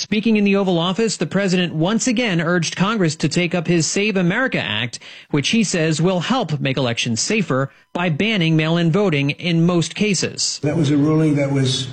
Speaking in the Oval Office, the president once again urged Congress to take up his Save America Act, which he says will help make elections safer by banning mail-in voting in most cases. That was a ruling that was,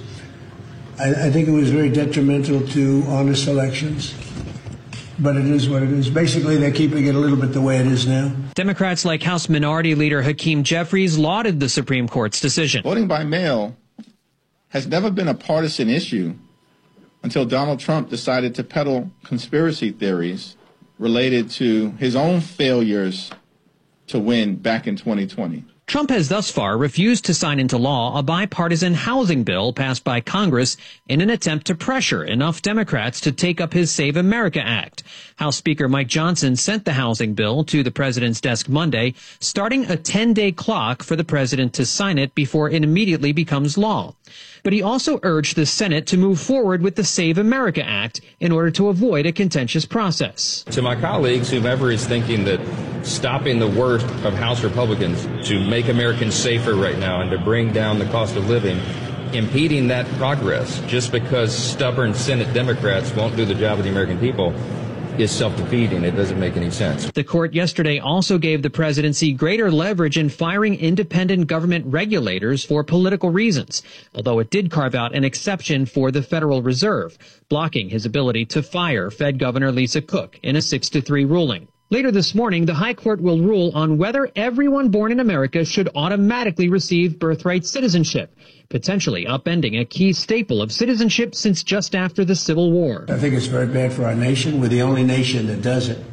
I think it was very detrimental to honest elections. But it is what it is. Basically, they're keeping it a little bit the way it is now. Democrats like House Minority Leader Hakeem Jeffries lauded the Supreme Court's decision. Voting by mail has never been a partisan issue until Donald Trump decided to peddle conspiracy theories related to his own failures to win back in 2020. Trump has thus far refused to sign into law a bipartisan housing bill passed by Congress in an attempt to pressure enough Democrats to take up his Save America Act. House Speaker Mike Johnson sent the housing bill to the president's desk Monday, starting a 10-day clock for the president to sign it before it immediately becomes law. But he also urged the Senate to move forward with the Save America Act in order to avoid a contentious process. To my colleagues, whomever is thinking that stopping the worst of House Republicans to make Americans safer right now and to bring down the cost of living, impeding that progress just because stubborn Senate Democrats won't do the job of the American people is self-defeating. It doesn't make any sense. The court yesterday also gave the presidency greater leverage in firing independent government regulators for political reasons, although it did carve out an exception for the Federal Reserve, blocking his ability to fire Fed Governor Lisa Cook in a 6-3 ruling. Later this morning, the High Court will rule on whether everyone born in America should automatically receive birthright citizenship, potentially upending a key staple of citizenship since just after the Civil War. I think it's very bad for our nation. We're the only nation that does it.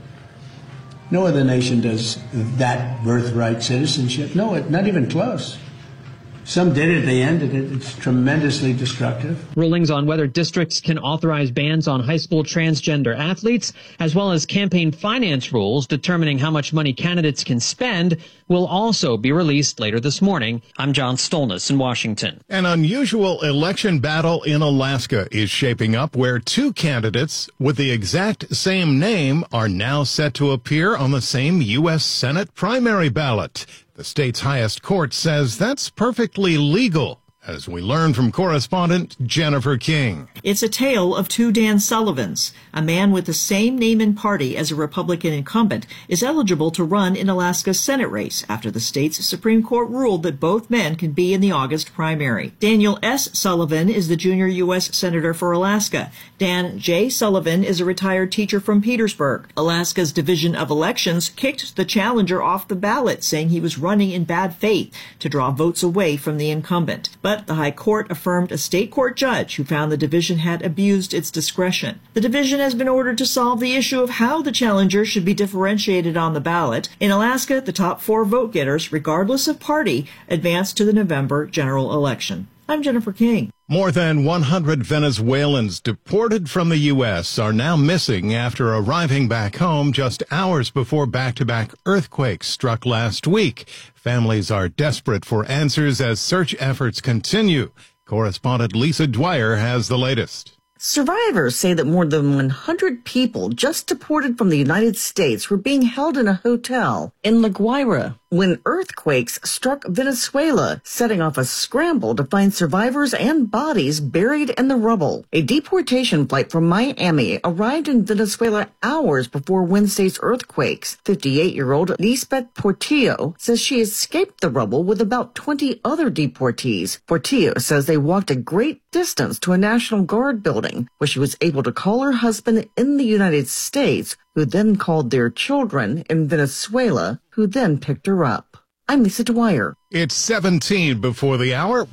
No other nation does that birthright citizenship. No, not even close. Some did it, they ended it. It's tremendously destructive. Rulings on whether districts can authorize bans on high school transgender athletes, as well as campaign finance rules determining how much money candidates can spend, will also be released later this morning. I'm John Stolness in Washington. An unusual election battle in Alaska is shaping up where two candidates with the exact same name are now set to appear on the same U.S. Senate primary ballot. The state's highest court says that's perfectly legal, as we learn from correspondent Jennifer King. It's a tale of two Dan Sullivans. A man with the same name and party as a Republican incumbent is eligible to run in Alaska's Senate race after the state's Supreme Court ruled that both men can be in the August primary. Daniel S. Sullivan is the junior U.S. Senator for Alaska. Dan J. Sullivan is a retired teacher from Petersburg. Alaska's Division of Elections kicked the challenger off the ballot, saying he was running in bad faith to draw votes away from the incumbent. But the High Court affirmed a state court judge who found the division had abused its discretion. The division has been ordered to solve the issue of how the challenger should be differentiated on the ballot. In Alaska, the top 4 vote-getters, regardless of party, advance to the November general election. I'm Jennifer King. More than 100 Venezuelans deported from the U.S. are now missing after arriving back home just hours before back-to-back earthquakes struck last week. Families are desperate for answers as search efforts continue. Correspondent Lisa Dwyer has the latest. Survivors say that more than 100 people just deported from the United States were being held in a hotel in La Guaira when earthquakes struck Venezuela, setting off a scramble to find survivors and bodies buried in the rubble. A deportation flight from Miami arrived in Venezuela hours before Wednesday's earthquakes. 58-year-old Lisbeth Portillo says she escaped the rubble with about 20 other deportees. Portillo says they walked a great distance to a National Guard building, where she was able to call her husband in the United States, who then called their children in Venezuela, who then picked her up. I'm Lisa Dwyer. It's 17 before the hour.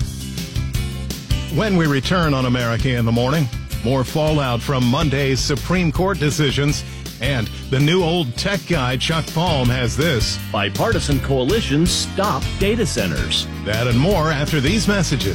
When we return on America in the Morning, more fallout from Monday's Supreme Court decisions, and the new old tech guy Chuck Palm has this. Bipartisan coalitions stop data centers. That and more after these messages.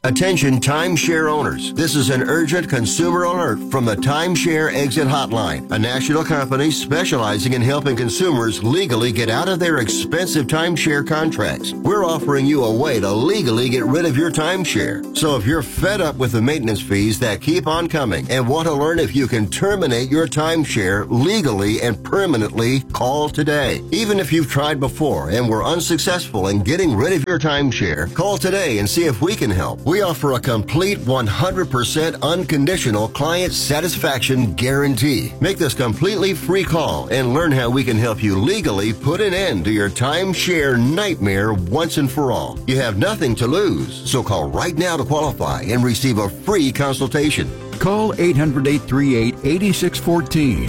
Attention timeshare owners. This is an urgent consumer alert from the Timeshare Exit Hotline, a national company specializing in helping consumers legally get out of their expensive timeshare contracts. We're offering you a way to legally get rid of your timeshare. So if you're fed up with the maintenance fees that keep on coming and want to learn if you can terminate your timeshare legally and permanently, call today. Even if you've tried before and were unsuccessful in getting rid of your timeshare, call today and see if we can help. We offer a complete 100% unconditional client satisfaction guarantee. Make this completely free call and learn how we can help you legally put an end to your timeshare nightmare once and for all. You have nothing to lose, so call right now to qualify and receive a free consultation. Call 800-838-8614.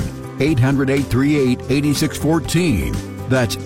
800-838-8614. That's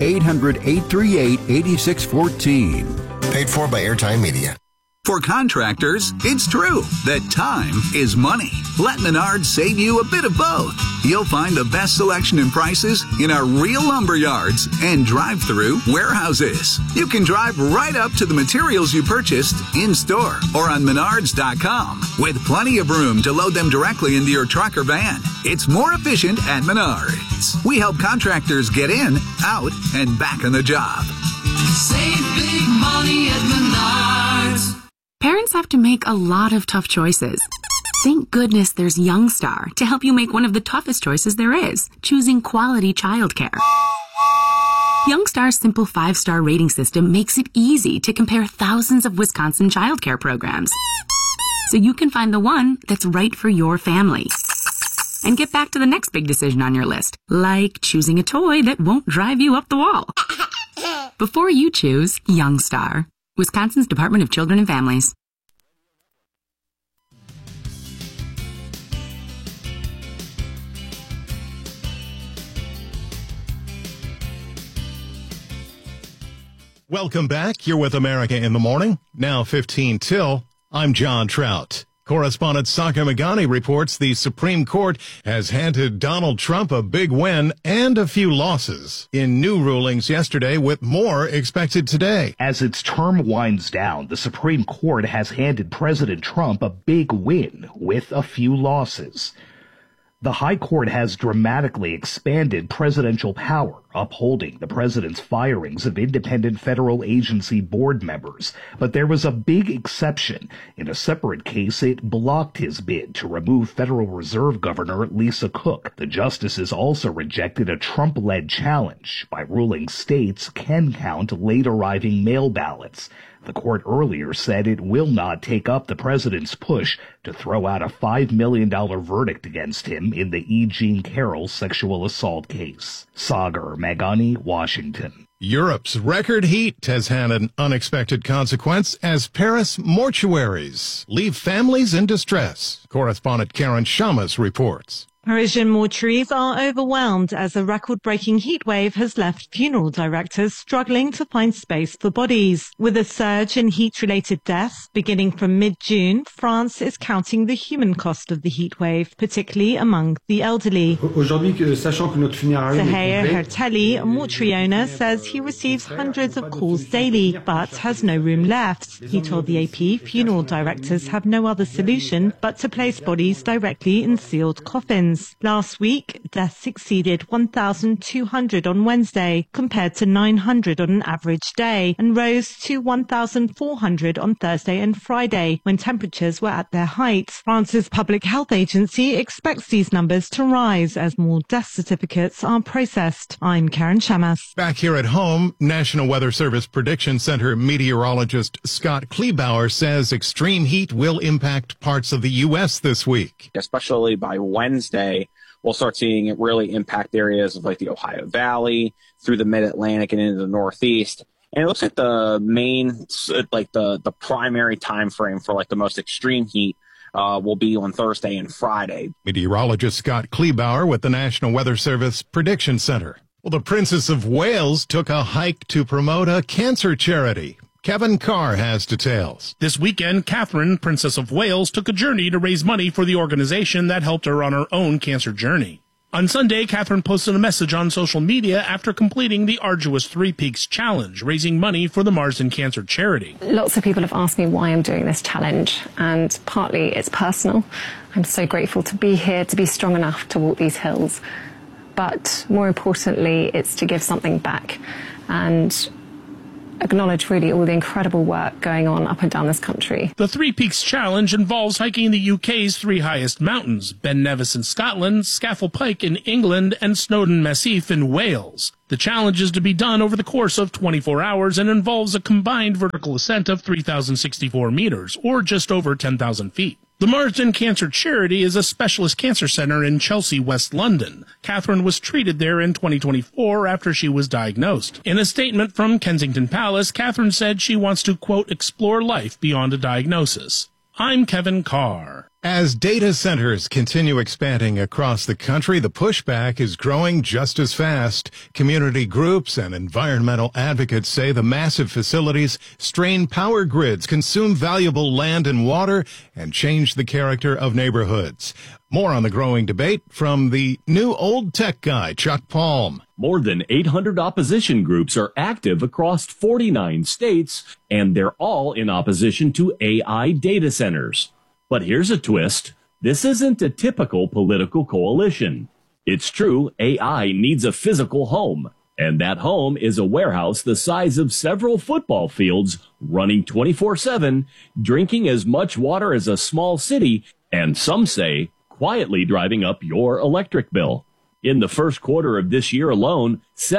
800-838-8614. Paid for by Airtime Media. For contractors, it's true that time is money. Let Menards save you a bit of both. You'll find the best selection and prices in our real lumber yards and drive-through warehouses. You can drive right up to the materials you purchased in-store or on Menards.com with plenty of room to load them directly into your truck or van. It's more efficient at Menards. We help contractors get in, out, and back on the job. Save big money at Menards. Parents have to make a lot of tough choices. Thank goodness there's Youngstar to help you make one of the toughest choices there is, choosing quality childcare. Youngstar's simple 5-star rating system makes it easy to compare thousands of Wisconsin childcare programs, so you can find the one that's right for your family. And get back to the next big decision on your list, like choosing a toy that won't drive you up the wall. Before you choose Youngstar, Wisconsin's Department of Children and Families. Welcome back. You're with America in the Morning. Now 15 till. I'm John Trout. Correspondent Saka Magani reports the Supreme Court has handed Donald Trump a big win and a few losses in new rulings yesterday, with more expected today. As its term winds down, the Supreme Court has handed President Trump a big win with a few losses. The High Court has dramatically expanded presidential power, upholding the president's firings of independent federal agency board members. But there was a big exception. In a separate case, it blocked his bid to remove Federal Reserve Governor Lisa Cook. The justices also rejected a Trump-led challenge by ruling states can count late-arriving mail ballots. The court earlier said it will not take up the president's push to throw out a $5 million verdict against him in the E. Jean Carroll sexual assault case. Sagar Magani, Washington. Europe's record heat has had an unexpected consequence as Paris mortuaries leave families in distress. Correspondent Karen Shamas reports. Parisian mortuaries are overwhelmed as a record-breaking heat wave has left funeral directors struggling to find space for bodies. With a surge in heat-related deaths beginning from mid-June, France is counting the human cost of the heat wave, particularly among the elderly. Zahir Hertelli, a mortuary owner, says he receives hundreds of calls daily, but has no room left. He told the AP funeral directors have no other solution but to place bodies directly in sealed coffins. Last week, deaths exceeded 1,200 on Wednesday, compared to 900 on an average day, and rose to 1,400 on Thursday and Friday, when temperatures were at their height. France's public health agency expects these numbers to rise as more death certificates are processed. I'm Karen Shamas. Back here at home, National Weather Service Prediction Center meteorologist Scott Kleebauer says extreme heat will impact parts of the U.S. this week. Especially by Wednesday, we'll start seeing it really impact areas of like the Ohio Valley, through the Mid-Atlantic and into the Northeast. And it looks like the main, like the primary time frame for like the most extreme heat will be on Thursday and Friday. Meteorologist Scott Kleebauer with the National Weather Service Prediction Center. Well, the Princess of Wales took a hike to promote a cancer charity. Kevin Carr has details. This weekend, Catherine, Princess of Wales, took a journey to raise money for the organization that helped her on her own cancer journey. On Sunday, Catherine posted a message on social media after completing the arduous Three Peaks Challenge, raising money for the Marsden Cancer Charity. Lots of people have asked me why I'm doing this challenge, and partly it's personal. I'm so grateful to be here, to be strong enough to walk these hills. But more importantly, it's to give something back and acknowledge really all the incredible work going on up and down this country. The Three Peaks Challenge involves hiking the UK's three highest mountains, Ben Nevis in Scotland, Scafell Pike in England, and Snowdon Massif in Wales. The challenge is to be done over the course of 24 hours and involves a combined vertical ascent of 3,064 meters, or just over 10,000 feet. The Marsden Cancer Charity is a specialist cancer center in Chelsea, West London. Catherine was treated there in 2024 after she was diagnosed. In a statement from Kensington Palace, Catherine said she wants to, quote, explore life beyond a diagnosis. I'm Kevin Carr. As data centers continue expanding across the country, the pushback is growing just as fast. Community groups and environmental advocates say the massive facilities strain power grids, consume valuable land and water, and change the character of neighborhoods. More on the growing debate from the new old tech guy, Chuck Palm. More than 800 opposition groups are active across 49 states, and they're all in opposition to AI data centers. But here's a twist. This isn't a typical political coalition. It's true, AI needs a physical home, and that home is a warehouse the size of several football fields, running 24/7, drinking as much water as a small city, and some say quietly driving up your electric bill. In the first quarter of this year alone,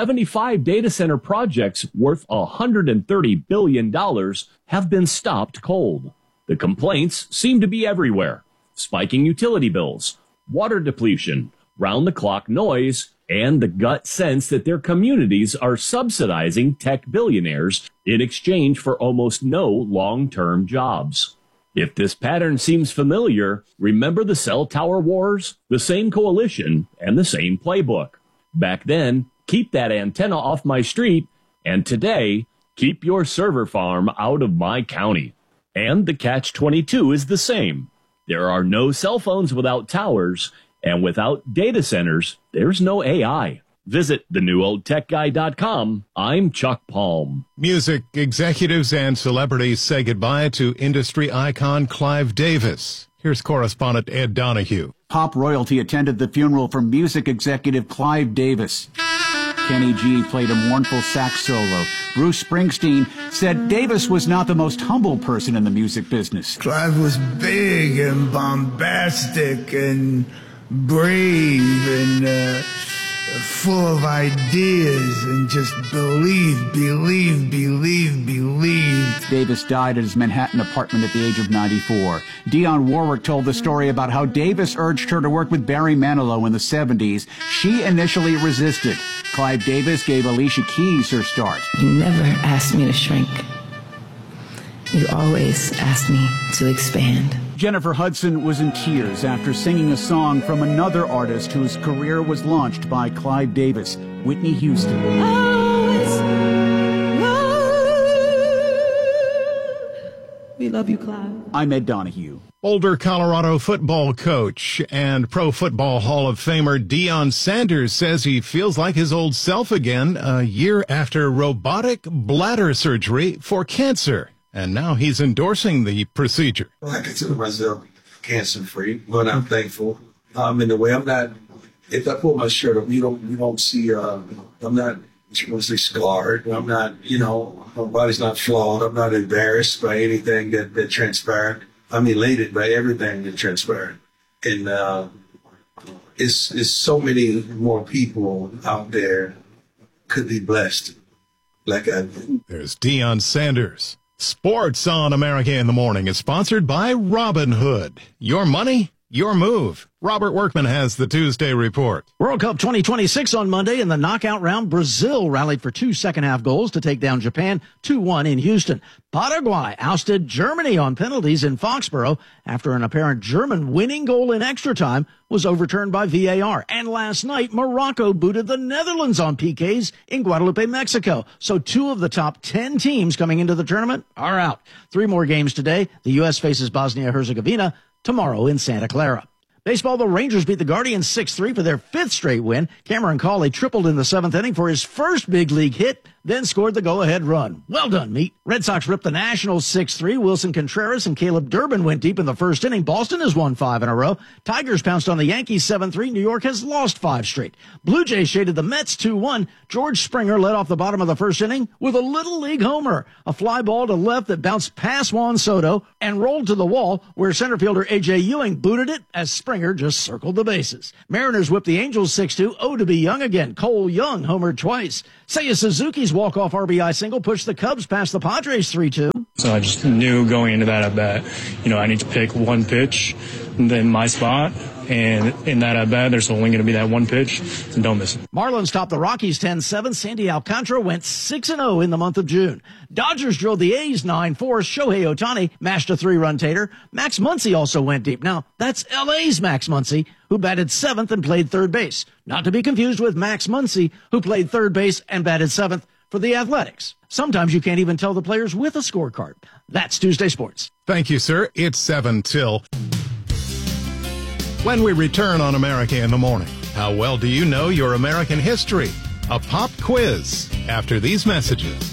75 data center projects worth $130 billion have been stopped cold. The complaints seem to be everywhere. Spiking utility bills, water depletion, round-the-clock noise, and the gut sense that their communities are subsidizing tech billionaires in exchange for almost no long-term jobs. If this pattern seems familiar, remember the cell tower wars? The same coalition and the same playbook. Back then, keep that antenna off my street, and today, keep your server farm out of my county. And the catch-22 is the same. There are no cell phones without towers, and without data centers, there's no AI. Visit thenewoldtechguy.com. I'm Chuck Palm. Music executives and celebrities say goodbye to industry icon Clive Davis. Here's correspondent Ed Donahue. Pop royalty attended the funeral for music executive Clive Davis. Kenny G played a mournful sax solo. Bruce Springsteen said Davis was not the most humble person in the music business. Clive was big and bombastic and brave and full of ideas and just believe. Davis died at his Manhattan apartment at the age of 94. Dionne Warwick told the story about how Davis urged her to work with Barry Manilow in the 70s. She initially resisted. Clive Davis gave Alicia Keys her start. You never asked me to shrink. You always asked me to expand. Jennifer Hudson was in tears after singing a song from another artist whose career was launched by Clive Davis, Whitney Houston. We love you, Clive. I'm Ed Donahue. Boulder, Colorado football coach and Pro Football Hall of Famer Deion Sanders says he feels like his old self again a year after robotic bladder surgery for cancer. And now he's endorsing the procedure. Well, I consider myself cancer-free, but I'm thankful. In the way I'm not, if I pull my shirt up, you don't see, I'm not mostly scarred. I'm not, my body's not flawed. I'm not embarrassed by anything that transpired. I'm elated by everything that transpired. And it's so many more people out there could be blessed like I did. There's Deion Sanders. Sports on America in the Morning is sponsored by Robinhood. Your money, your move. Robert Workman has the Tuesday report. World Cup 2026 on Monday in the knockout round. Brazil rallied for 2 second-half goals to take down Japan 2-1 in Houston. Paraguay ousted Germany on penalties in Foxborough after an apparent German winning goal in extra time was overturned by VAR. And last night, Morocco booted the Netherlands on PKs in Guadalupe, Mexico. So 2 of the top 10 teams coming into the tournament are out. 3 more games today. The U.S. faces Bosnia-Herzegovina tomorrow in Santa Clara. Baseball, the Rangers beat the Guardians 6-3 for their 5th straight win. Cameron Cawley tripled in the 7th inning for his first big league hit, then scored the go-ahead run. Well done, Meat. Red Sox ripped the Nationals 6-3. Wilson Contreras and Caleb Durbin went deep in the first inning. Boston has won 5 in a row. Tigers pounced on the Yankees 7-3. New York has lost 5 straight. Blue Jays shaded the Mets 2-1. George Springer led off the bottom of the first inning with a Little League homer. A fly ball to left that bounced past Juan Soto and rolled to the wall where center fielder A.J. Ewing booted it as Springer just circled the bases. Mariners whipped the Angels 6-2. Oh, to be young again. Cole Young homered twice. Seiya Suzuki's walk-off RBI single pushed the Cubs past the Padres 3-2. So I just knew going into that at bat, I need to pick one pitch, and then my spot. And in that at bat, there's only going to be that one pitch, so don't miss it. Marlins topped the Rockies 10-7. Sandy Alcantara went 6-0 in the month of June. Dodgers drilled the A's 9-4. Shohei Ohtani mashed a 3-run tater. Max Muncy also went deep. Now, that's LA's Max Muncy, who batted 7th and played third base. Not to be confused with Max Muncy, who played third base and batted 7th for the Athletics. Sometimes you can't even tell the players with a scorecard. That's Tuesday Sports. Thank you, sir. It's 7 till. When we return on America in the Morning, how well do you know your American history? A pop quiz after these messages.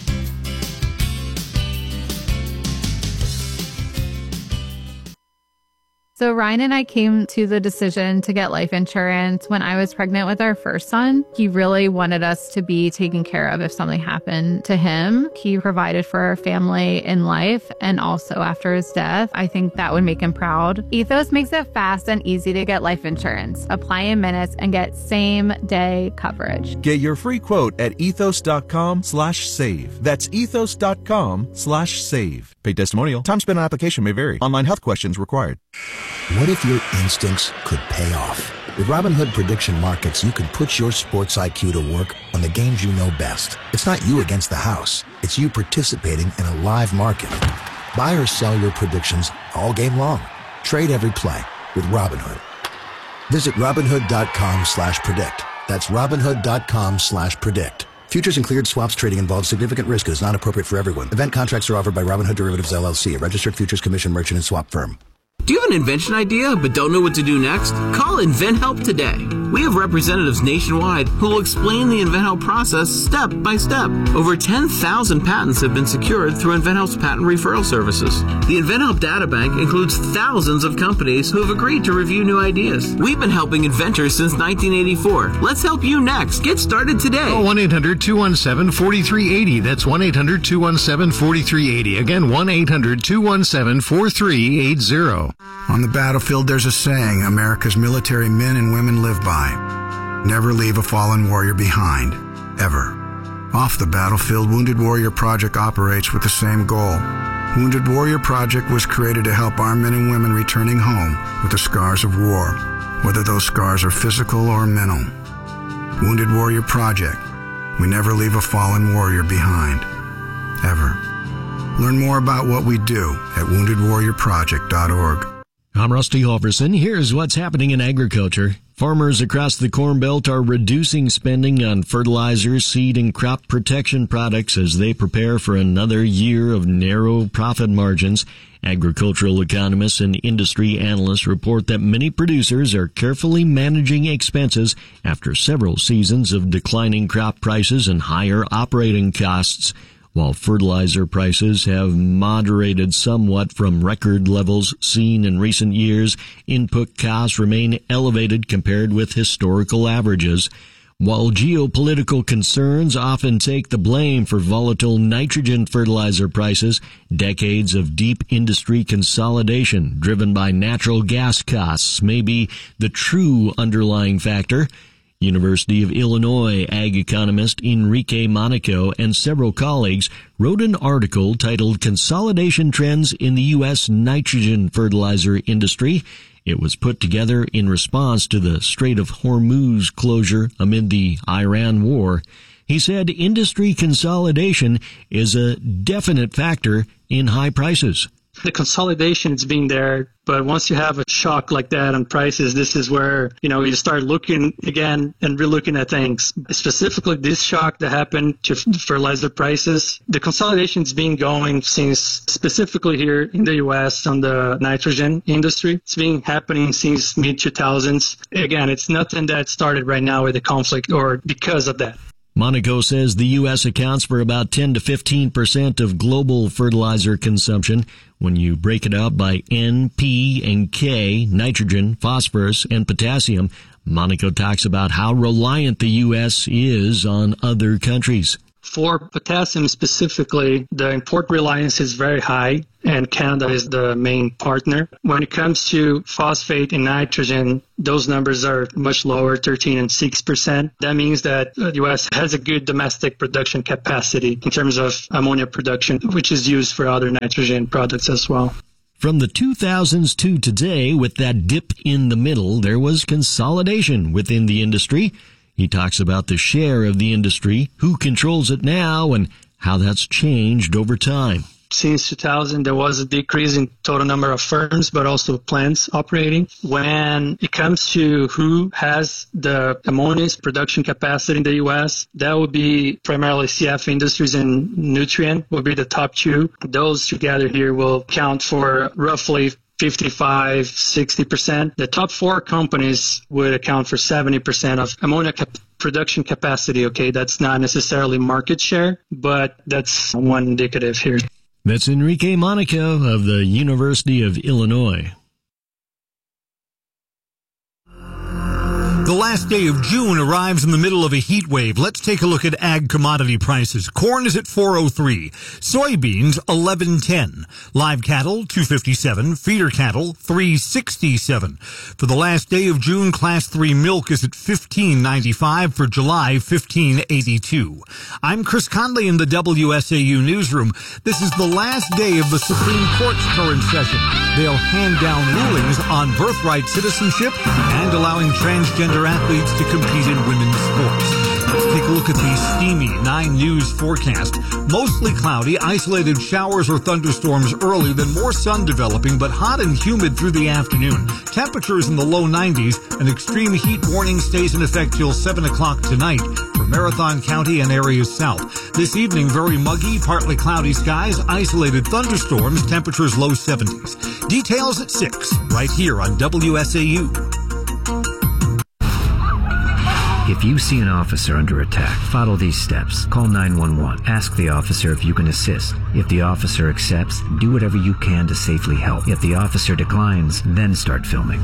So Ryan and I came to the decision to get life insurance when I was pregnant with our first son. He really wanted us to be taken care of if something happened to him. He provided for our family in life and also after his death. I think that would make him proud. Ethos makes it fast and easy to get life insurance. Apply in minutes and get same-day coverage. Get your free quote at ethos.com/save. That's ethos.com/save. Paid testimonial. Time spent on application may vary. Online health questions required. What if your instincts could pay off? With Robinhood Prediction Markets, you could put your sports IQ to work on the games you know best. It's not you against the house. It's you participating in a live market. Buy or sell your predictions all game long. Trade every play with Robinhood. Visit Robinhood.com/predict. That's Robinhood.com/predict. Futures and cleared swaps trading involves significant risk and is not appropriate for everyone. Event contracts are offered by Robinhood Derivatives LLC, a registered futures commission merchant and swap firm. Do you have an invention idea but don't know what to do next? Call InventHelp today. We have representatives nationwide who will explain the InventHelp process step by step. Over 10,000 patents have been secured through InventHelp's patent referral services. The InventHelp data bank includes thousands of companies who have agreed to review new ideas. We've been helping inventors since 1984. Let's help you next. Get started today. Call 1-800-217-4380. That's 1-800-217-4380. Again, 1-800-217-4380. On the battlefield, there's a saying America's military men and women live by. Never leave a fallen warrior behind, ever. Off the battlefield, Wounded Warrior Project operates with the same goal. Wounded Warrior Project was created to help our men and women returning home with the scars of war, whether those scars are physical or mental. Wounded Warrior Project. We never leave a fallen warrior behind, ever. Learn more about what we do at woundedwarriorproject.org. I'm Rusty Halverson. Here's what's happening in agriculture. Farmers across the Corn Belt are reducing spending on fertilizer, seed, and crop protection products as they prepare for another year of narrow profit margins. Agricultural economists and industry analysts report that many producers are carefully managing expenses after several seasons of declining crop prices and higher operating costs. While fertilizer prices have moderated somewhat from record levels seen in recent years, input costs remain elevated compared with historical averages. While geopolitical concerns often take the blame for volatile nitrogen fertilizer prices, decades of deep industry consolidation driven by natural gas costs may be the true underlying factor. University of Illinois ag economist Enrique Monaco and several colleagues wrote an article titled Consolidation Trends in the U.S. Nitrogen Fertilizer Industry. It was put together in response to the Strait of Hormuz closure amid the Iran war. He said industry consolidation is a definite factor in high prices. The consolidation is being there, but once you have a shock like that on prices, this is where, you start looking again and relooking at things. Specifically, this shock that happened to fertilizer prices, the consolidation has been going since, specifically here in the U.S. on the nitrogen industry. It's been happening since mid-2000s. Again, it's nothing that started right now with the conflict or because of that. Monaco says the U.S. accounts for about 10 to 15% of global fertilizer consumption. When you break it out by N, P, and K, nitrogen, phosphorus, and potassium, Monaco talks about how reliant the U.S. is on other countries. For potassium specifically, the import reliance is very high, and Canada is the main partner. When it comes to phosphate and nitrogen, those numbers are much lower, 13 and 6%. That means that the U.S. has a good domestic production capacity in terms of ammonia production, which is used for other nitrogen products as well. From the 2000s to today, with that dip in the middle, there was consolidation within the industry. He talks about the share of the industry, who controls it now, and how that's changed over time. Since 2000, there was a decrease in total number of firms, but also plants operating. When it comes to who has the ammonia production capacity in the U.S., that would be primarily CF Industries and Nutrien will be the top two. Those together here will count for roughly 55, 60%. The top four companies would account for 70% of ammonia production capacity. Okay, that's not necessarily market share, but that's one indicative here. That's Enrique Monaco of the University of Illinois. The last day of June arrives in the middle of a heat wave. Let's take a look at ag commodity prices. Corn is at $4.03. Soybeans, $11.10. Live cattle, $2.57. Feeder cattle, $3.67. For the last day of June, Class 3 milk is at $15.95. For July, $15.82. I'm Chris Conley in the WSAU newsroom. This is the last day of the Supreme Court's current session. They'll hand down rulings on birthright citizenship and allowing transgender athletes to compete in women's sports. Let's take a look at the steamy 9 News forecast. Mostly cloudy, isolated showers or thunderstorms early, then more sun developing, but hot and humid through the afternoon. Temperatures in the low 90s. An extreme heat warning stays in effect till 7 o'clock tonight for Marathon County and areas south. This evening, very muggy, partly cloudy skies, isolated thunderstorms, temperatures low 70s. Details at 6, right here on WSAU. If you see an officer under attack, follow these steps. Call 911. Ask the officer if you can assist. If the officer accepts, do whatever you can to safely help. If the officer declines, then start filming.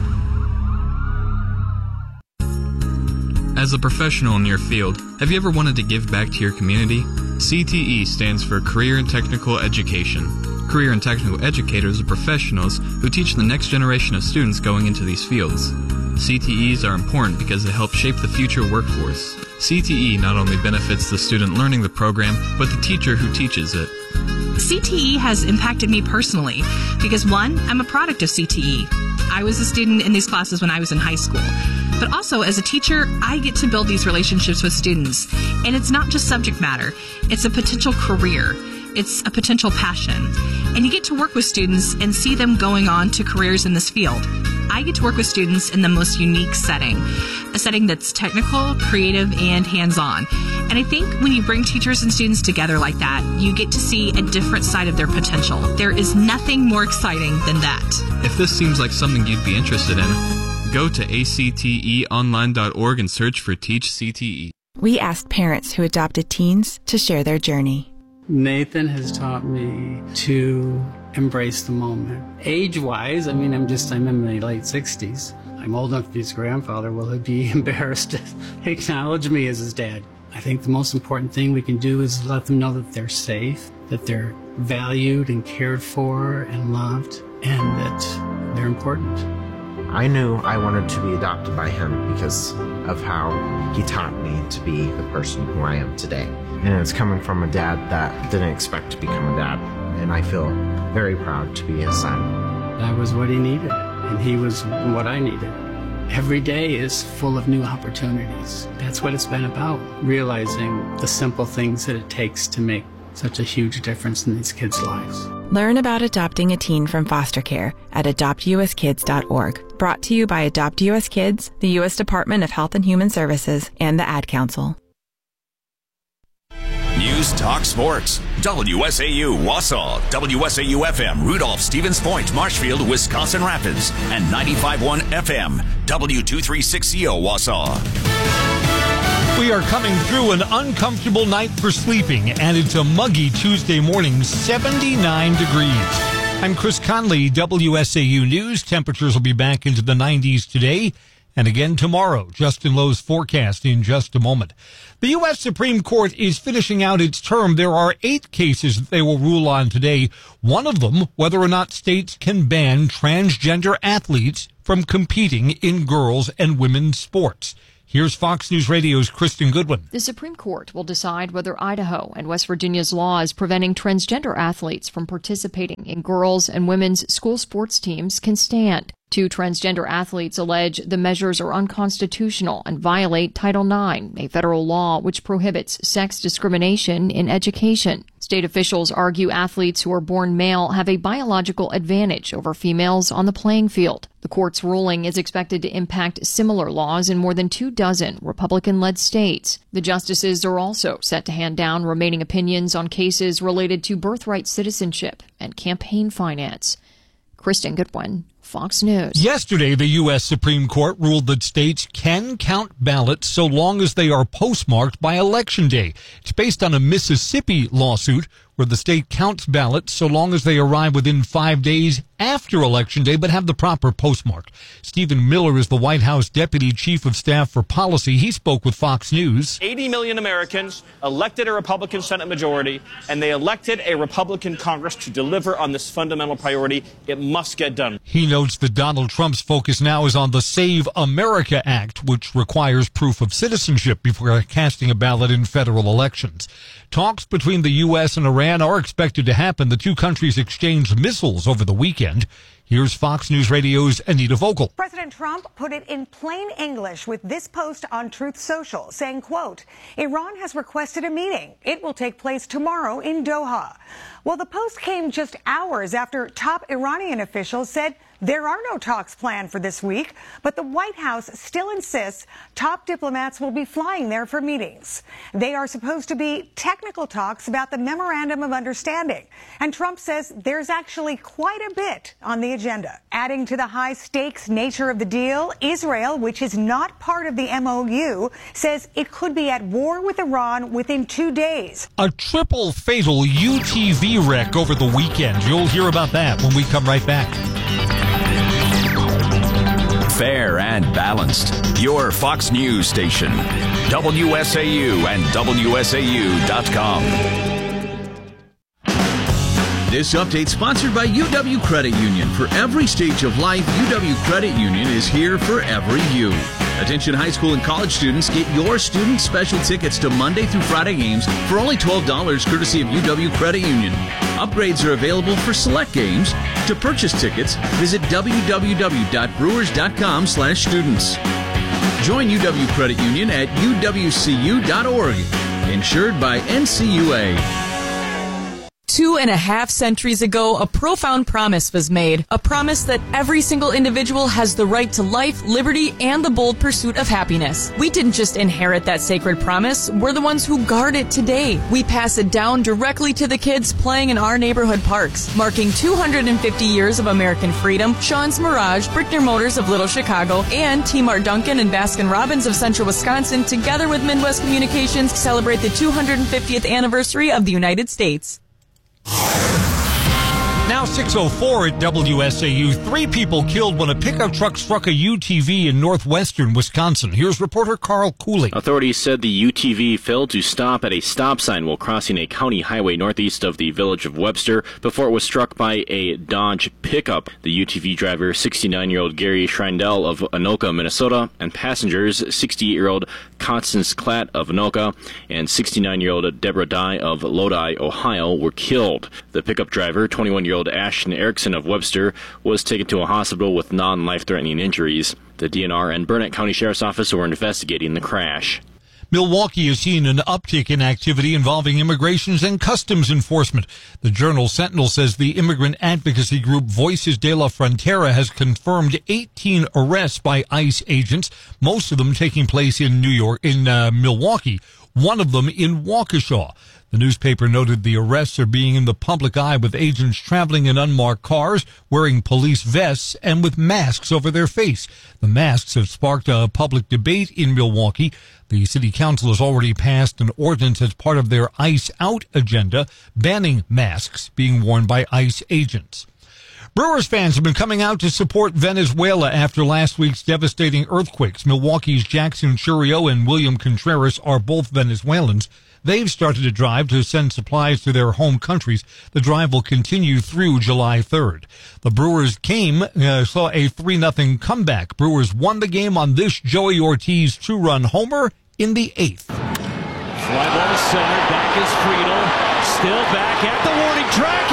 As a professional in your field, have you ever wanted to give back to your community? CTE stands for Career and Technical Education. Career and Technical Educators are professionals who teach the next generation of students going into these fields. CTEs are important because they help shape the future workforce. CTE not only benefits the student learning the program, but the teacher who teaches it. CTE has impacted me personally because, one, I'm a product of CTE. I was a student in these classes when I was in high school. But also, as a teacher, I get to build these relationships with students. And it's not just subject matter. It's a potential career. It's a potential passion. And you get to work with students and see them going on to careers in this field. I get to work with students in the most unique setting, a setting that's technical, creative, and hands-on. And I think when you bring teachers and students together like that, you get to see a different side of their potential. There is nothing more exciting than that. If this seems like something you'd be interested in, go to acteonline.org and search for Teach CTE. We asked parents who adopted teens to share their journey. Nathan has taught me to embrace the moment. Age-wise, I'm in my late 60s. I'm old enough to be his grandfather. Will he be embarrassed to acknowledge me as his dad? I think the most important thing we can do is let them know that they're safe, that they're valued and cared for and loved, and that they're important. I knew I wanted to be adopted by him because of how he taught me to be the person who I am today. And it's coming from a dad that didn't expect to become a dad. And I feel very proud to be his son. I was what he needed, and he was what I needed. Every day is full of new opportunities. That's what it's been about, realizing the simple things that it takes to make such a huge difference in these kids' lives. Learn about adopting a teen from foster care at adoptuskids.org. Brought to you by Adopt U.S. Kids, the U.S. Department of Health and Human Services, and the Ad Council. News Talk Sports. WSAU Wausau, WSAU-FM Rudolph, Stevens Point, Marshfield, Wisconsin Rapids, and 95.1 FM, W236CO Wausau. We are coming through an uncomfortable night for sleeping, and it's a muggy Tuesday morning, 79 degrees. I'm Chris Conley, WSAU News. Temperatures will be back into the 90s today and again tomorrow. Justin Lowe's forecast in just a moment. The U.S. Supreme Court is finishing out its term. There are 8 cases that they will rule on today. One of them, whether or not states can ban transgender athletes from competing in girls' and women's sports. Here's Fox News Radio's Kristen Goodwin. The Supreme Court will decide whether Idaho and West Virginia's laws preventing transgender athletes from participating in girls' and women's school sports teams can stand. 2 transgender athletes allege the measures are unconstitutional and violate Title IX, a federal law which prohibits sex discrimination in education. State officials argue athletes who are born male have a biological advantage over females on the playing field. The court's ruling is expected to impact similar laws in more than 24 Republican-led states. The justices are also set to hand down remaining opinions on cases related to birthright citizenship and campaign finance. Kristen Goodwin, Fox News. Yesterday, the U.S. Supreme Court ruled that states can count ballots so long as they are postmarked by Election Day. It's based on a Mississippi lawsuit where the state counts ballots so long as they arrive within 5 days after Election Day but have the proper postmark. Stephen Miller is the White House Deputy Chief of Staff for Policy. He spoke with Fox News. 80 million Americans elected a Republican Senate majority, and they elected a Republican Congress to deliver on this fundamental priority. It must get done. He notes that Donald Trump's focus now is on the Save America Act, which requires proof of citizenship before casting a ballot in federal elections. Talks between the U.S. and Iran are expected to happen. The two countries exchanged missiles over the weekend. Here's Fox News Radio's Anita Vogel. President Trump put it in plain English with this post on Truth Social, saying, quote, Iran has requested a meeting. It will take place tomorrow in Doha. Well, the post came just hours after top Iranian officials said there are no talks planned for this week, but the White House still insists top diplomats will be flying there for meetings. They are supposed to be technical talks about the Memorandum of Understanding, and Trump says there's actually quite a bit on the agenda. Adding to the high-stakes nature of the deal, Israel, which is not part of the MOU, says it could be at war with Iran within 2 days. A triple fatal UTV wreck over the weekend. You'll hear about that when we come right back. Fair and balanced. Your Fox News station. WSAU and WSAU.com. This update sponsored by UW Credit Union. For every stage of life, UW Credit Union is here for every you. Attention high school and college students, get your student special tickets to Monday through Friday games for only $12 courtesy of UW Credit Union. Upgrades are available for select games. To purchase tickets, visit www.brewers.com/students. Join UW Credit Union at uwcu.org. Insured by NCUA. 2.5 centuries ago, a profound promise was made. A promise that every single individual has the right to life, liberty, and the bold pursuit of happiness. We didn't just inherit that sacred promise. We're the ones who guard it today. We pass it down directly to the kids playing in our neighborhood parks. Marking 250 years of American freedom, Sean's Mirage, Brickner Motors of Little Chicago, and T. Mart Duncan and Baskin-Robbins of Central Wisconsin, together with Midwest Communications, celebrate the 250th anniversary of the United States. Now 6:04 at WSAU. 3 people killed when a pickup truck struck a UTV in northwestern Wisconsin. Here's reporter Carl Cooley. Authorities said the UTV failed to stop at a stop sign while crossing a county highway northeast of the village of Webster before it was struck by a Dodge pickup. The UTV driver, 69-year-old Gary Schreindel of Anoka, Minnesota, and passengers, 68-year-old Constance Klatt of Anoka and 69-year-old Deborah Dye of Lodi, Ohio, were killed. The pickup driver, 21-year-old Ashton Erickson of Webster, was taken to a hospital with non-life-threatening injuries. The DNR and Burnett County Sheriff's Office were investigating the crash. Milwaukee has seen an uptick in activity involving immigrations and customs enforcement. The Journal Sentinel says the immigrant advocacy group Voices de la Frontera has confirmed 18 arrests by ICE agents, most of them taking place in Milwaukee, one of them in Waukesha. The newspaper noted the arrests are being in the public eye, with agents traveling in unmarked cars, wearing police vests, and with masks over their face. The masks have sparked a public debate in Milwaukee. The city council has already passed an ordinance as part of their ICE Out agenda, banning masks being worn by ICE agents. Brewers fans have been coming out to support Venezuela after last week's devastating earthquakes. Milwaukee's Jackson Churio and William Contreras are both Venezuelans. They've started a drive to send supplies to their home countries. The drive will continue through July 3rd. The Brewers saw a 3-0 comeback. Brewers won the game on this Joey Ortiz 2-run homer in the 8th. Fly ball to center. Back is Friedel. Still back at the warning track,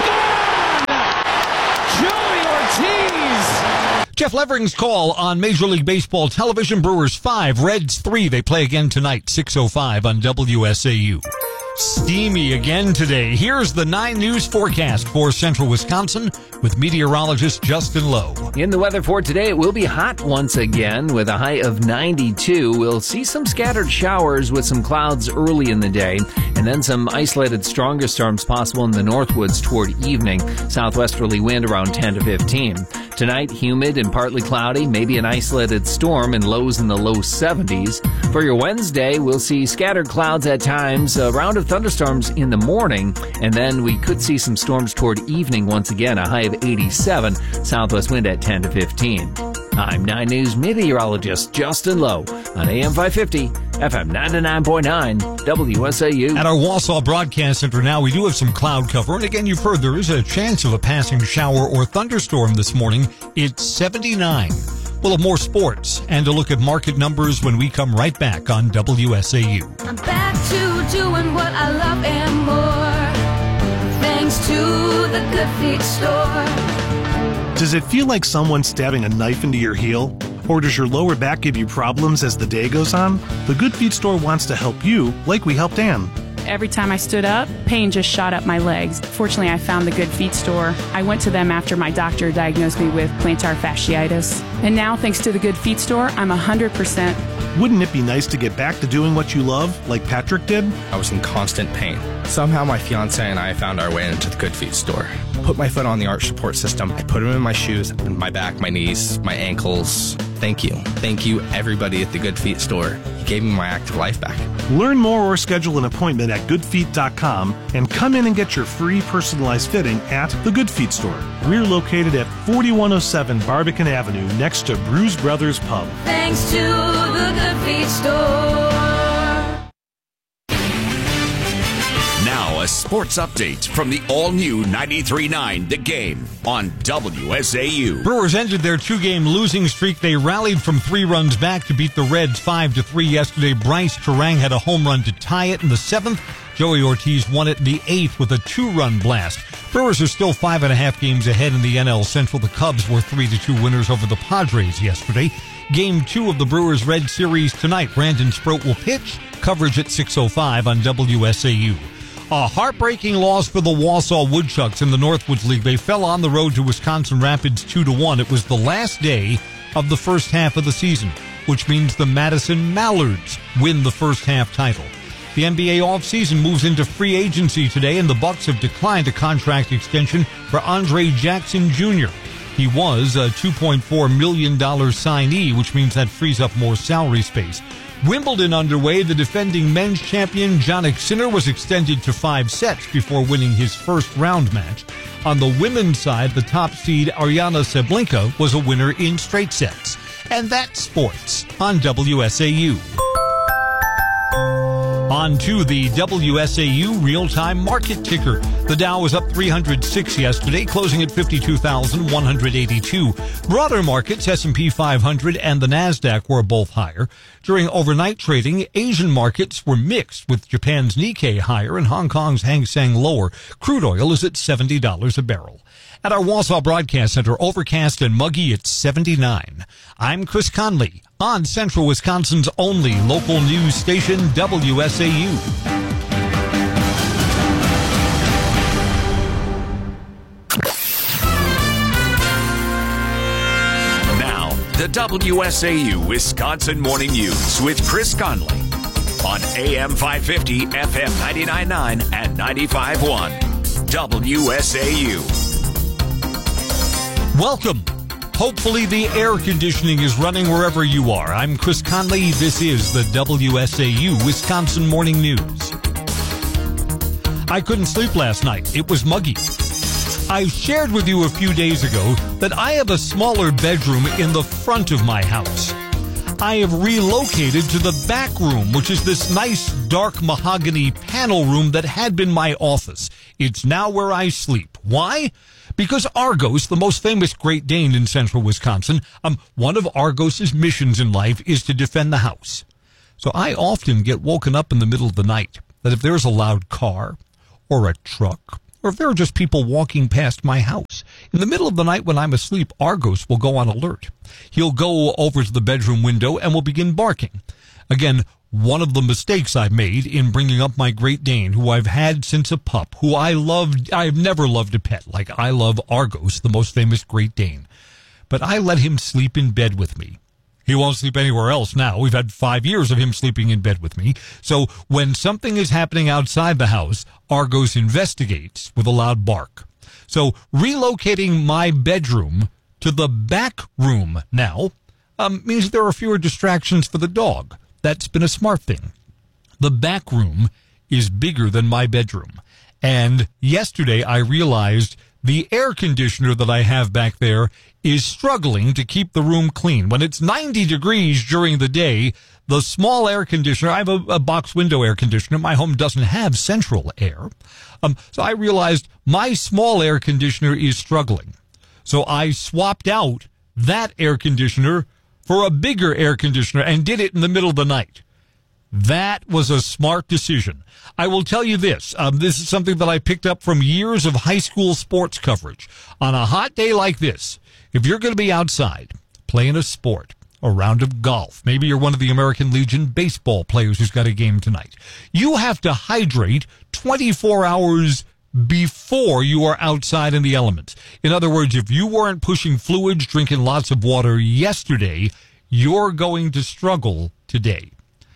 and he's gone! Joey Ortiz! Jeff Levering's call on Major League Baseball television. Brewers 5, Reds 3. They play again tonight, 6:05 on WSAU. Steamy again today. Here's the 9 News forecast for central Wisconsin with meteorologist Justin Lowe. In the weather for today, it will be hot once again with a high of 92. We'll see some scattered showers with some clouds early in the day, and then some isolated stronger storms possible in the Northwoods toward evening. Southwesterly wind around 10 to 15. Tonight, humid and partly cloudy, maybe an isolated storm and lows in the low 70s. For your Wednesday, we'll see scattered clouds at times, a round of thunderstorms in the morning, and then we could see some storms toward evening once again, a high of 87, southwest wind at 10 to 15. I'm 9 News meteorologist Justin Lowe on AM 550, FM 99.9, WSAU. At our Wausau Broadcast Center now, we do have some cloud cover. And again, you've heard there is a chance of a passing shower or thunderstorm this morning. It's 79. We'll have more sports and a look at market numbers when we come right back on WSAU. I'm back to doing what I love and more, thanks to the Good Feet store. Does it feel like someone's stabbing a knife into your heel? Or does your lower back give you problems as the day goes on? The Good Feet store wants to help you like we helped Ann. Every time I stood up, pain just shot up my legs. Fortunately, I found the Good Feet store. I went to them after my doctor diagnosed me with plantar fasciitis. And now, thanks to the Good Feet store, I'm 100%. Wouldn't it be nice to get back to doing what you love, like Patrick did? I was in constant pain. Somehow my fiance and I found our way into the Good Feet store. Put my foot on the arch support system. I put them in my shoes, my back, my knees, my ankles. Thank you. Thank you, everybody at the Good Feet store. You gave me my active life back. Learn more or schedule an appointment at goodfeet.com and come in and get your free personalized fitting at the Good Feet store. We're located at 4107 Barbican Avenue next to Bruise Brothers Pub. Thanks to the Good Feet store. Now a sports update from the all-new 93.9 The Game on WSAU. Brewers ended their 2-game losing streak. They rallied from 3 runs back to beat the Reds 5-3 yesterday. Bryce Terang had a home run to tie it in the 7th. Joey Ortiz won it in the 8th with a 2-run blast. Brewers are still 5.5 games ahead in the NL Central. The Cubs were 3-2 winners over the Padres yesterday. Game 2 of the Brewers-Red series tonight. Brandon Sproat will pitch. Coverage at 6:05 on WSAU. A heartbreaking loss for the Wausau Woodchucks in the Northwoods League. They fell on the road to Wisconsin Rapids 2-1. It was the last day of the first half of the season, which means the Madison Mallards win the first half title. The NBA offseason moves into free agency today, and the Bucks have declined a contract extension for Andre Jackson Jr. He was a $2.4 million signee, which means that frees up more salary space. Wimbledon underway. The defending men's champion Jannik Sinner was extended to 5 sets before winning his first round match. On the women's side, the top seed Aryna Sabalenka was a winner in straight sets. And that's sports on WSAU. On to the WSAU real-time market ticker. The Dow was up 306 yesterday, closing at 52,182. Broader markets, S&P 500 and the NASDAQ were both higher. During overnight trading, Asian markets were mixed, with Japan's Nikkei higher and Hong Kong's Hang Seng lower. Crude oil is at $70 a barrel. At our Wausau Broadcast Center, overcast and muggy at 79. I'm Chris Conley on Central Wisconsin's only local news station, WSAU. Now, the WSAU Wisconsin Morning News with Chris Conley on AM 550, FM 99.9, and 95.1. WSAU. Welcome. Hopefully the air conditioning is running wherever you are. I'm Chris Conley. This is the WSAU Wisconsin Morning News. I couldn't sleep last night. It was muggy. I shared with you a few days ago that I have a smaller bedroom in the front of my house. I have relocated to the back room, which is this nice dark mahogany panel room that had been my office. It's now where I sleep. Why? Because Argos, the most famous Great Dane in central Wisconsin, one of Argos's missions in life is to defend the house. So I often get woken up in the middle of the night that if there's a loud car or a truck, or if there are just people walking past my house, in the middle of the night when I'm asleep, Argos will go on alert. He'll go over to the bedroom window and will begin barking. Again, one of the mistakes I've made in bringing up my Great Dane, who I've had since a pup, who I've never loved a pet. Like I love Argos, the most famous Great Dane. But I let him sleep in bed with me. He won't sleep anywhere else now. We've had 5 years of him sleeping in bed with me. So when something is happening outside the house, Argos investigates with a loud bark. So relocating my bedroom to the back room now means there are fewer distractions for the dog. That's been a smart thing. The back room is bigger than my bedroom. And yesterday I realized the air conditioner that I have back there is struggling to keep the room clean. When it's 90 degrees during the day, the small air conditioner, I have a box window air conditioner. My home doesn't have central air. So I realized my small air conditioner is struggling. So I swapped out that air conditioner for a bigger air conditioner and did it in the middle of the night. That was a smart decision. I will tell you this. This is something that I picked up from years of high school sports coverage. On a hot day like this, if you're going to be outside playing a sport, a round of golf, maybe you're one of the American Legion baseball players who's got a game tonight, you have to hydrate 24 hours before you are outside in the elements. In other words, if you weren't pushing fluids, drinking lots of water yesterday, you're going to struggle today.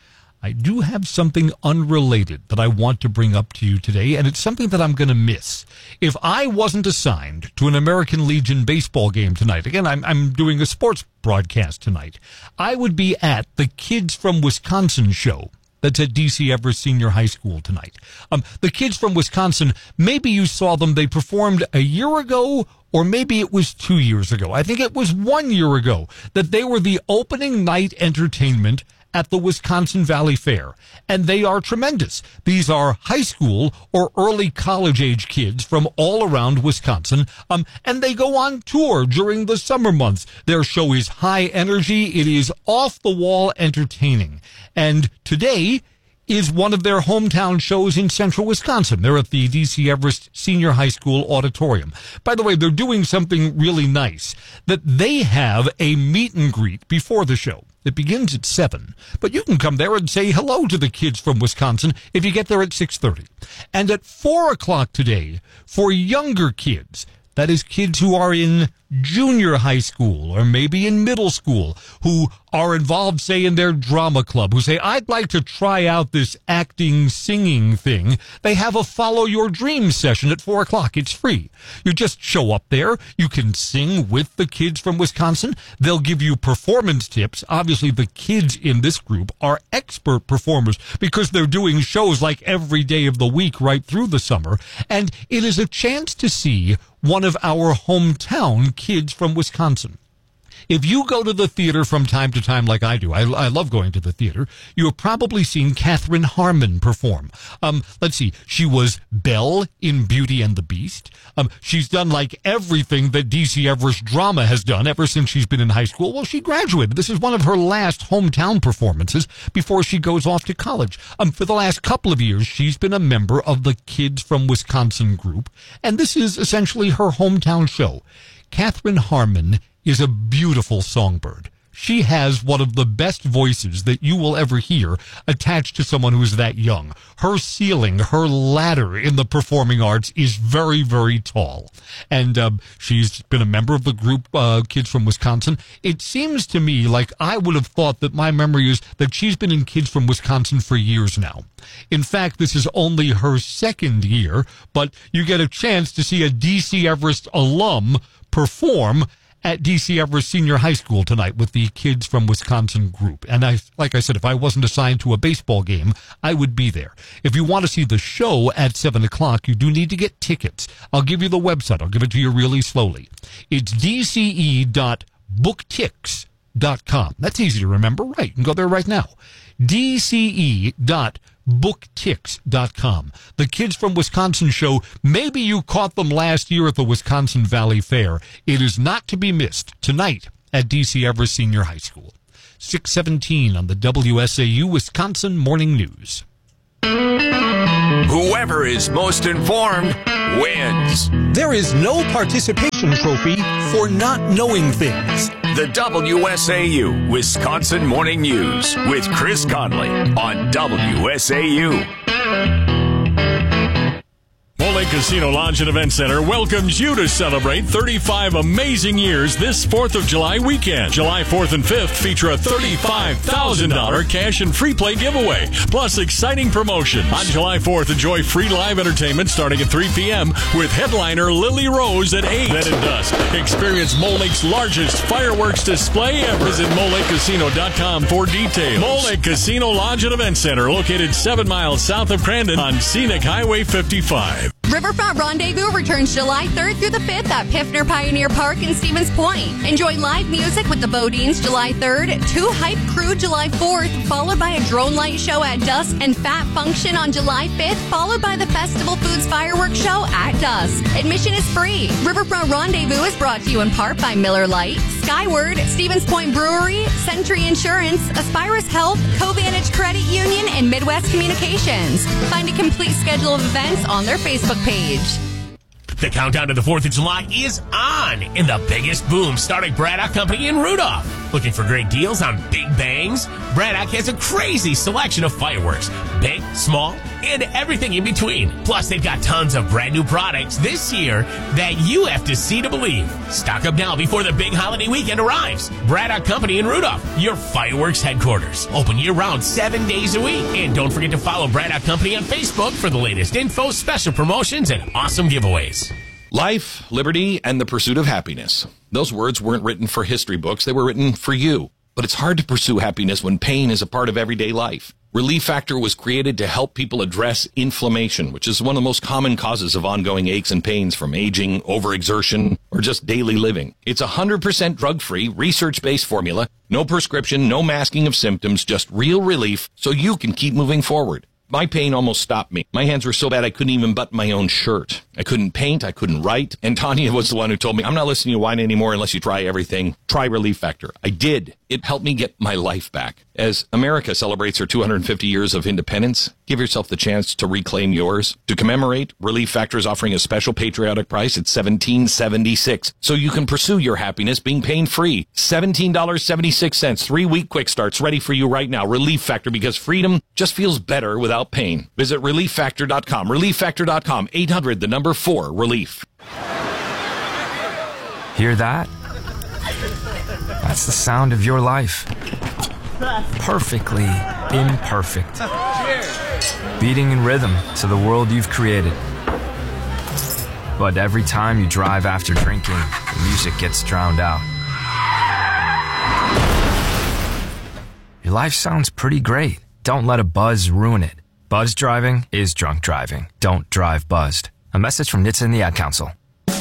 I do have something unrelated that I want to bring up to you today, and it's something that I'm going to miss. If I wasn't assigned to an American Legion baseball game tonight, again, I'm doing a sports broadcast tonight, I would be at the Kids from Wisconsin show that's at D.C. Everest Senior High School tonight. The Kids from Wisconsin, maybe you saw them. They performed a year ago, or maybe it was 2 years ago. I think it was 1 year ago that they were the opening night entertainment at the Wisconsin Valley Fair. And they are tremendous. These are high school or early college age kids from all around Wisconsin. And they go on tour during the summer months. Their show is high energy. It is off the wall entertaining. And today is one of their hometown shows in central Wisconsin. They're at the D.C. Everest Senior High School auditorium. By the way, they're doing something really nice, that they have a meet and greet before the show. It begins at 7, but you can come there and say hello to the Kids from Wisconsin if you get there at 6:30. And at 4 o'clock today, for younger kids, that is kids who are in junior high school or maybe in middle school, who are involved, say, in their drama club, who say, I'd like to try out this acting, singing thing. They have a Follow Your Dreams session at 4 o'clock. It's free. You just show up there. You can sing with the Kids from Wisconsin. They'll give you performance tips. Obviously, the kids in this group are expert performers because they're doing shows like every day of the week right through the summer. And it is a chance to see one of our hometown kids from Wisconsin. If you go to the theater from time to time like I do, I love going to the theater, you have probably seen Katherine Harmon perform. Let's see, she was Belle in Beauty and the Beast. She's done like everything that D.C. Everest Drama has done ever since she's been in high school. Well, she graduated. This is one of her last hometown performances before she goes off to college. For the last couple of years, she's been a member of the Kids from Wisconsin group, and this is essentially her hometown show. Katherine Harmon is a beautiful songbird. she has one of the best voices that you will ever hear attached to someone who's that young. Her ceiling, her ladder in the performing arts is very, very tall. And she's been a member of the group Kids from Wisconsin. It seems to me like I would have thought that my memory is that she's been in Kids from Wisconsin for years now. In fact, this is only her second year, but you get a chance to see a D.C. Everest alum perform at D.C. Everest Senior High School tonight with the Kids from Wisconsin group. And like I said, if I wasn't assigned to a baseball game, I would be there. If you want to see the show at 7 o'clock, you do need to get tickets. I'll give you the website. I'll give it to you really slowly. It's dce.booktix.com. That's easy to remember. Right. You can go there right now. dce.booktix.com. The Kids from Wisconsin show, maybe you caught them last year at the Wisconsin Valley Fair. It is not to be missed tonight at D.C. Everest Senior High School. 6:17 on the WSAU Wisconsin Morning News. Whoever is most informed wins. There is no participation trophy for not knowing things. The WSAU Wisconsin Morning News with Chris Conley on WSAU. Mole Lake Casino Lodge and Event Center welcomes you to celebrate 35 amazing years this 4th of July weekend. July 4th and 5th feature a $35,000 cash and free play giveaway, plus exciting promotions. On July 4th, enjoy free live entertainment starting at 3 p.m. with headliner Lily Rose at 8. Then at dusk, experience Mole Lake's largest fireworks display ever. Visit MoleLakeCasino.com for details. Mole Lake Casino Lodge and Event Center, located 7 miles south of Crandon on Scenic Highway 55. Riverfront Rendezvous returns July 3rd through the 5th at Piffner Pioneer Park in Stevens Point. Enjoy live music with the Bodines July 3rd, 2 Hype Crew July 4th, followed by a drone light show at dusk, and Fat Function on July 5th, followed by the Festival Foods Fireworks Show at dusk. Admission is free. Riverfront Rendezvous is brought to you in part by Miller Lite, Skyward, Stevens Point Brewery, Century Insurance, Aspirus Health, Covantage Credit Union, and Midwest Communications. Find a complete schedule of events on their Facebook page. The countdown to the 4th of July is on in the biggest boom starting Braddock Company in Rudolph. Looking for great deals on big bangs? Braddock has a crazy selection of fireworks, big, small, and everything in between. Plus, they've got tons of brand new products this year that you have to see to believe. Stock up now before the big holiday weekend arrives. Braddock Company in Rudolph, your fireworks headquarters. Open year-round 7 days a week. And don't forget to follow Braddock Company on Facebook for the latest info, special promotions, and awesome giveaways. Life, liberty, and the pursuit of happiness. Those words weren't written for history books. They were written for you. But it's hard to pursue happiness when pain is a part of everyday life. Relief Factor was created to help people address inflammation, which is one of the most common causes of ongoing aches and pains from aging, overexertion, or just daily living. It's 100% drug-free, research-based formula, no prescription, no masking of symptoms, just real relief so you can keep moving forward. My pain almost stopped me. My hands were so bad I couldn't even button my own shirt. I couldn't paint. I couldn't write. And Tanya was the one who told me, I'm not listening to you whine anymore unless you try everything. Try Relief Factor. I did. It helped me get my life back. As America celebrates her 250 years of independence, give yourself the chance to reclaim yours. To commemorate, Relief Factor is offering a special patriotic price at $17.76, so you can pursue your happiness being pain-free. $17.76, 3-week quick starts ready for you right now. Relief Factor, because freedom just feels better without pain. Visit ReliefFactor.com. ReliefFactor.com. 800, the number 4, relief. Hear that? That's the sound of your life. Perfectly imperfect. Beating in rhythm to the world you've created. But every time you drive after drinking, the music gets drowned out. Your life sounds pretty great. Don't let a buzz ruin it. Buzz driving is drunk driving. Don't drive buzzed. A message from NHTSA and the Ad Council.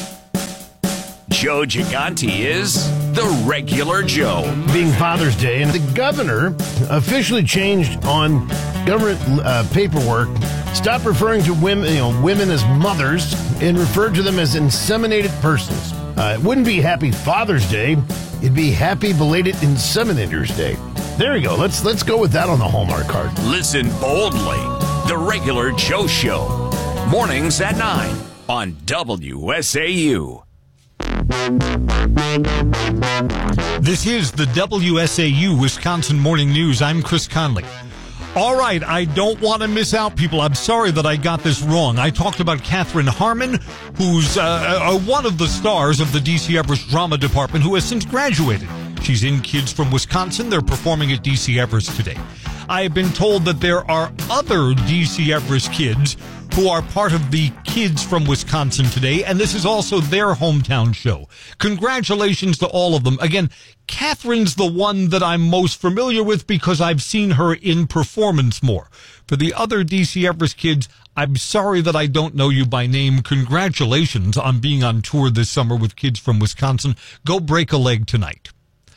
Joe Gigante is the regular Joe. Being Father's Day, and the governor officially changed on government paperwork. Stopped referring to women as mothers and referred to them as inseminated persons. It wouldn't be Happy Father's Day. It'd be Happy Belated Inseminators Day. There you go. Let's go with that on the Hallmark card. Listen boldly. The Regular Joe Show. Mornings at 9 on WSAU. This is the WSAU Wisconsin Morning News. I'm Chris Conley. All right, I don't want to miss out, people. I'm sorry that I got this wrong. I talked about Catherine Harmon, who's one of the stars of the DC Everest Drama Department, who has since graduated. She's in Kids from Wisconsin. They're performing at DC Everest today. I have been told that there are other DC Everest kids who are part of the Kids from Wisconsin today, and this is also their hometown show. Congratulations to all of them. Again, Catherine's the one that I'm most familiar with because I've seen her in performance more. For the other DC Everest kids, I'm sorry that I don't know you by name. Congratulations on being on tour this summer with Kids from Wisconsin. Go break a leg tonight.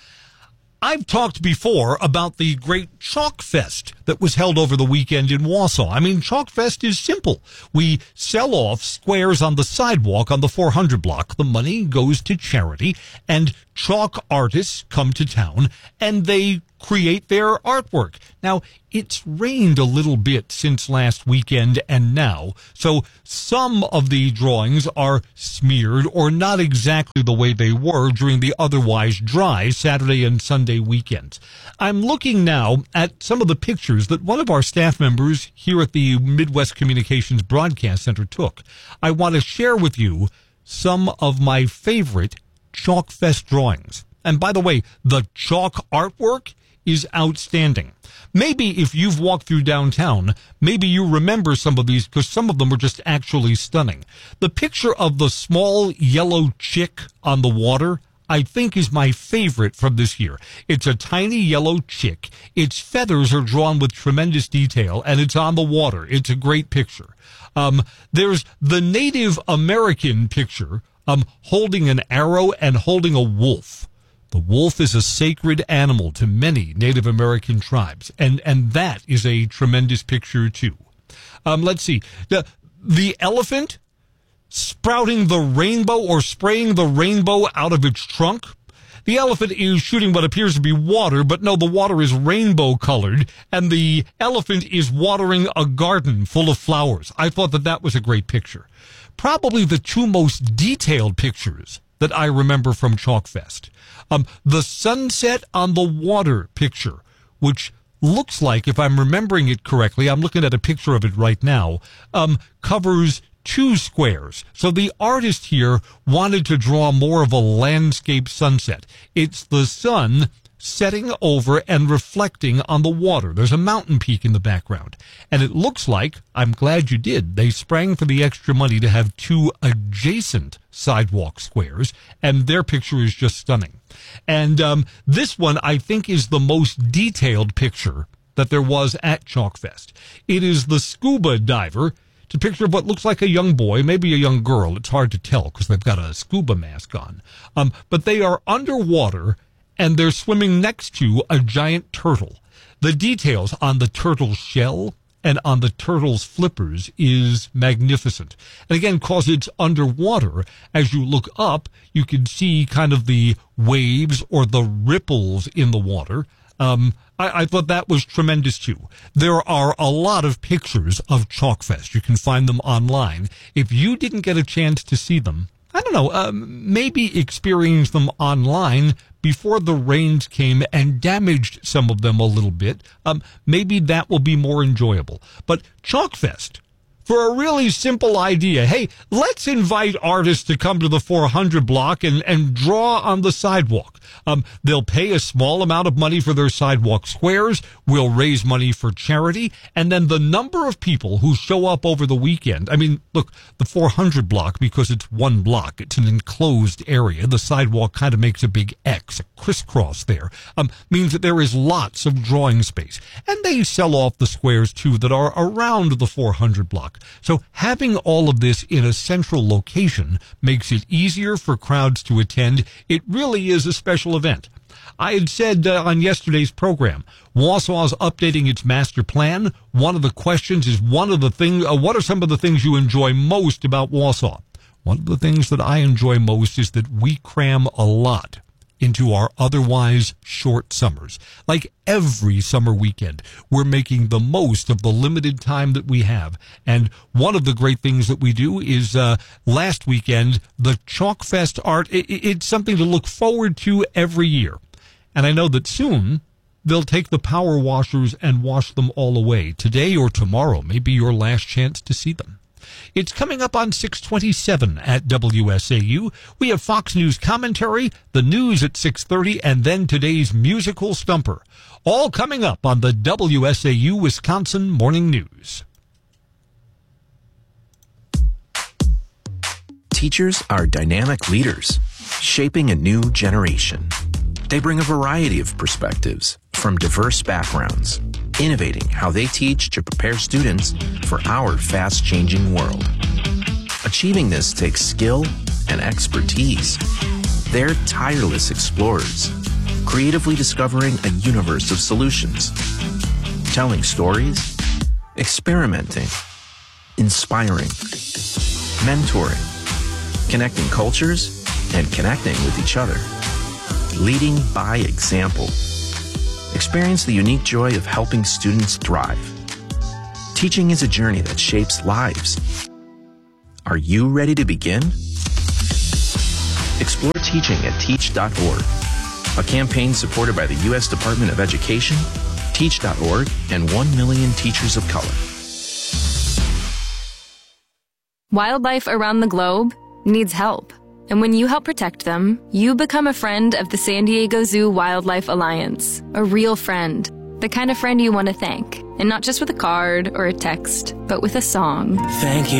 I've talked before about the great Chalk Fest that was held over the weekend in Wausau. I mean, Chalk Fest is simple. We sell off squares on the sidewalk on the 400 block. The money goes to charity, and chalk artists come to town, and they create their artwork. Now, it's rained a little bit since last weekend and now, so some of the drawings are smeared or not exactly the way they were during the otherwise dry Saturday and Sunday weekends. I'm looking now at some of the pictures that one of our staff members here at the Midwest Communications Broadcast Center took. I want to share with you some of my favorite Chalk Fest drawings. And by the way, the chalk artwork is outstanding. Maybe if you've walked through downtown, maybe you remember some of these because some of them are just actually stunning. The picture of the small yellow chick on the water, I think, is my favorite from this year. It's a tiny yellow chick. Its feathers are drawn with tremendous detail, and it's on the water. It's a great picture. There's the Native American picture, holding an arrow and holding a wolf. The wolf is a sacred animal to many Native American tribes, and that is a tremendous picture, too. Let's see. The elephant sprouting the rainbow or spraying the rainbow out of its trunk. The elephant is shooting what appears to be water, but no, the water is rainbow-colored, and the elephant is watering a garden full of flowers. I thought that was a great picture. Probably the two most detailed pictures that I remember from Chalk Fest. The sunset on the water picture, which looks like, if I'm remembering it correctly, I'm looking at a picture of it right now, covers 2 squares. So the artist here wanted to draw more of a landscape sunset. It's the sun setting over and reflecting on the water. There's a mountain peak in the background. And it looks like, I'm glad you did, they sprang for the extra money to have 2 adjacent sidewalk squares, and their picture is just stunning. And this one, I think, is the most detailed picture that there was at Chalk Fest. It is the scuba diver. It's a picture of what looks like a young boy, maybe a young girl. It's hard to tell because they've got a scuba mask on. But they are underwater, and they're swimming next to a giant turtle. The details on the turtle's shell and on the turtle's flippers is magnificent. And again, because it's underwater, as you look up, you can see kind of the waves or the ripples in the water. I thought that was tremendous, too. There are a lot of pictures of Chalk Fest. You can find them online. If you didn't get a chance to see them, I don't know, maybe experience them online before the rains came and damaged some of them a little bit. Maybe that will be more enjoyable. But Chalk Fest, for a really simple idea, hey, let's invite artists to come to the 400 block and draw on the sidewalk. They'll pay a small amount of money for their sidewalk squares. We'll raise money for charity. And then the number of people who show up over the weekend, I mean, look, the 400 block, because it's one block, it's an enclosed area. The sidewalk kind of makes a big X, a crisscross there, means that there is lots of drawing space. And they sell off the squares, too, that are around the 400 block. So having all of this in a central location makes it easier for crowds to attend. It really is a special event. I had said on yesterday's program, Wausau's updating its master plan. One of the questions is what are some of the things you enjoy most about Wausau? One of the things that I enjoy most is that we cram a lot into our otherwise short summers. Like every summer weekend, we're making the most of the limited time that we have. And one of the great things that we do is last weekend, the Chalk Fest art. It's something to look forward to every year. And I know that soon they'll take the power washers and wash them all away. Today or tomorrow may be your last chance to see them. It's coming up on 6:27 at WSAU. We have Fox News commentary, the news at 6:30, and then today's musical stumper. All coming up on the WSAU Wisconsin Morning News. Teachers are dynamic leaders, shaping a new generation. They bring a variety of perspectives from diverse backgrounds, innovating how they teach to prepare students for our fast-changing world. Achieving this takes skill and expertise. They're tireless explorers, creatively discovering a universe of solutions, telling stories, experimenting, inspiring, mentoring, connecting cultures, and connecting with each other. Leading by example. Experience the unique joy of helping students thrive. Teaching is a journey that shapes lives. Are you ready to begin? Explore teaching at teach.org, a campaign supported by the U.S. Department of Education, teach.org, and 1 million teachers of color. Wildlife around the globe needs help. And when you help protect them, you become a friend of the San Diego Zoo Wildlife Alliance. A real friend. The kind of friend you want to thank. And not just with a card or a text, but with a song. Thank you